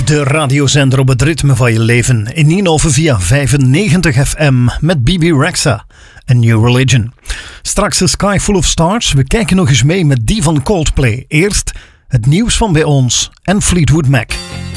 De radiozender op het ritme van je leven. In Nienhoven via 95 FM met Bibi Rexha en New Religion. Straks de Sky Full of Stars. We kijken nog eens mee met die van Coldplay. Eerst het nieuws van bij ons en Fleetwood Mac.